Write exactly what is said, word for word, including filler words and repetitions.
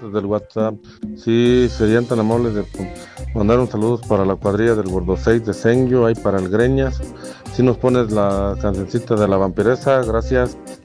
desde el WhatsApp. Sí, serían tan amables de pues, mandar un saludo para la cuadrilla del Gordo seis de Senjo, ahí para el Greñas. Si nos pones la cancioncita de la vampiresa, gracias.